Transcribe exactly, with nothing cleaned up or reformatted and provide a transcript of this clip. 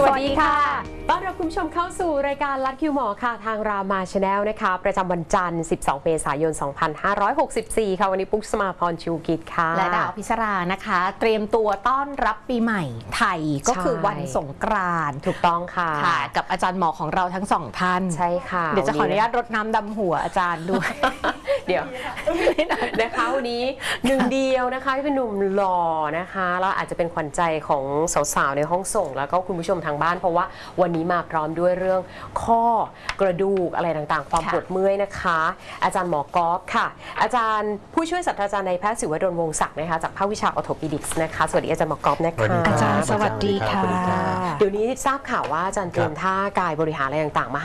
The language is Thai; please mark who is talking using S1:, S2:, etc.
S1: สวัสดีค่ะต้อนรับคุณผู้ชมเข้าสู่รายการลัดคิวหมอค่ะทางรามาชาแนลนะคะประจำวันจันทร์สิบสองเมษายนสองพันห้าร้อยหกสิบสี่ค่ะวันนี้ปุ๊กสมาพรชูกิจค่ะ
S2: และดาวพิศรานะคะเตรียมตัวต้อนรับปีใหม่ไทยก็คือวันสงกรานต์
S1: ถูกต้องค่ะ
S2: ค่ะกับอาจารย์หมอของเราทั้งสองท่าน
S1: ใช่ค่ะ
S2: เดี๋ยวจะขออนุญาตรดน้ำดำหัวอาจารย์ด้วย
S1: เดี๋ยวนะคะวันนี้หนึ่งเดียวนะคะที่เป็นหนุ่มหล่อนะคะแล้วอาจจะเป็นขวัญใจของสาวๆในห้องส่งแล้วก็คุณผู้ชมทางบ้านเพราะว่าวันนี้มาพร้อมด้วยเรื่องข้อกระดูกอะไรต่างๆความปวดเมื่อยนะคะอาจารย์หมอกอล์ฟค่ะอาจารย์ผู้ช่วยศาสตราจารย์นายแพทย์ศิวดลวงศ์ศักดิ์นะคะจากภาควิชาออร์โธปิดิกส์นะคะสวัสดีอาจารย์หมอกอล์ฟนะคะ
S2: อาจารย์สวัสดีค่ะ
S1: เดี๋ยวนี้ทราบข่าวว่าอาจารย์เตรียมท่ากายบริหารอะไรต่างๆมา